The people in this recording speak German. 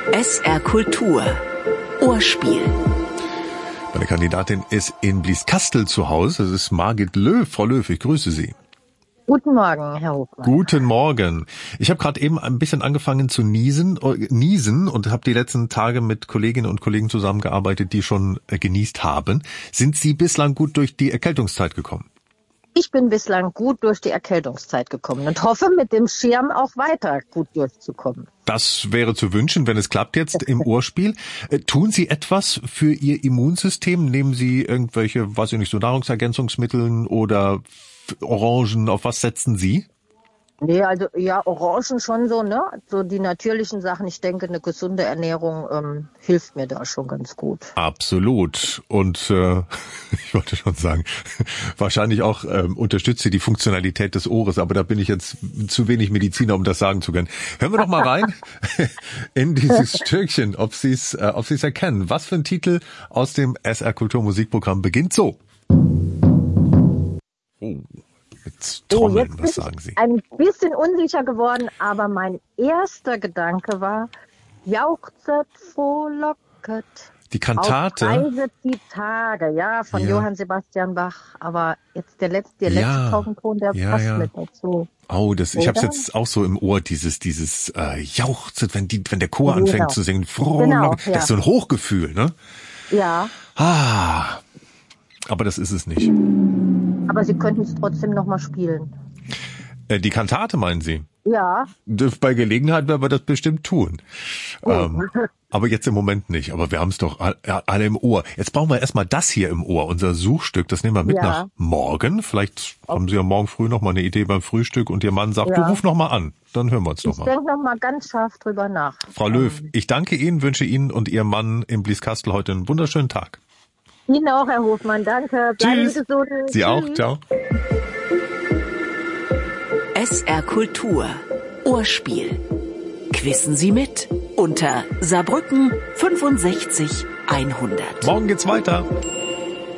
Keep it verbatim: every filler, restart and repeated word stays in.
S R Kultur. Ohrspiel. Meine Kandidatin ist in Blieskastel zu Hause. Das ist Margit Löw. Frau Löw, ich grüße Sie. Guten Morgen, Herr Hofmann. Guten Morgen. Ich habe gerade eben ein bisschen angefangen zu niesen, äh, niesen und habe die letzten Tage mit Kolleginnen und Kollegen zusammengearbeitet, die schon äh, genießt haben. Sind Sie bislang gut durch die Erkältungszeit gekommen? Ich bin bislang gut durch die Erkältungszeit gekommen und hoffe, mit dem Schirm auch weiter gut durchzukommen. Das wäre zu wünschen, wenn es klappt jetzt im Ohrspiel. Äh, tun Sie etwas für Ihr Immunsystem? Nehmen Sie irgendwelche, weiß ich nicht, so Nahrungsergänzungsmittel oder Orangen? Auf was setzen Sie? Nee, also ja, Orangen schon so, ne? So die natürlichen Sachen. Ich denke, eine gesunde Ernährung ähm, hilft mir da schon ganz gut. Absolut. Und äh, ich wollte schon sagen, wahrscheinlich auch ähm, unterstützt sie die Funktionalität des Ohres, aber da bin ich jetzt zu wenig Mediziner, um das sagen zu können. Hören wir doch mal rein in dieses Stückchen, ob Sie es äh, ob Sie es erkennen. Was für ein Titel aus dem S R Kultur Musikprogramm beginnt so? Oh. Mit Trommeln, oh, was sagen Sie? Ein bisschen unsicher geworden, aber mein erster Gedanke war, jauchzet, frohlocket. Die Kantate. Preiset die Tage, ja, von ja. Johann Sebastian Bach. Aber jetzt der letzte, der letzte ja. Paukenton, der ja, passt ja. mit dazu. Oh, das, ich Oder? hab's jetzt auch so im Ohr, dieses, dieses äh, jauchzet, wenn die, wenn der Chor Genau. anfängt zu singen. Frohlocket. Genau, ja. Das ist so ein Hochgefühl, ne? Ja. Ah. Aber das ist es nicht. Aber Sie könnten es trotzdem nochmal spielen. Äh, die Kantate, meinen Sie? Ja. Bei Gelegenheit werden wir das bestimmt tun. Oh. Ähm, aber jetzt im Moment nicht. Aber wir haben es doch alle im Ohr. Jetzt brauchen wir erstmal das hier im Ohr, unser Suchstück. Das nehmen wir mit ja. nach morgen. Vielleicht okay. haben Sie ja morgen früh noch mal eine Idee beim Frühstück und Ihr Mann sagt, ja. du ruf noch mal an. Dann hören wir uns doch mal. Ich denke noch mal ganz scharf drüber nach. Frau Löw, ich danke Ihnen, wünsche Ihnen und Ihrem Mann in Blieskastel heute einen wunderschönen Tag. Ihnen auch, Herr Hofmann. Danke. Bleiben Tschüss. Sie gesund. Sie Tschüss. auch. Ciao. S R Kultur. Ohrspiel. Quissen Sie mit unter Saarbrücken fünfundsechzig hundert. Morgen geht's weiter.